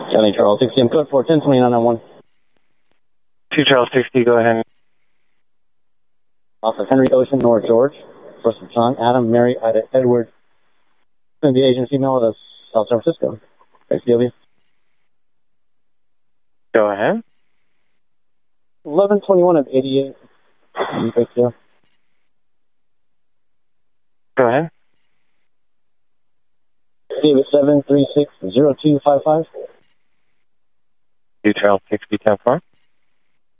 County Charles 60, I'm code for 102991. 2 Charles 60, go ahead. Off of Henry Ocean, North George. First of John, Adam, Mary, Ida, Edward. Send the agent female to South San Francisco. Thanks, Sylvia. Go ahead. 1121 of 88. Thanks, Sylvia. Go ahead. David 7360255. 2 Charles 60, 10-4.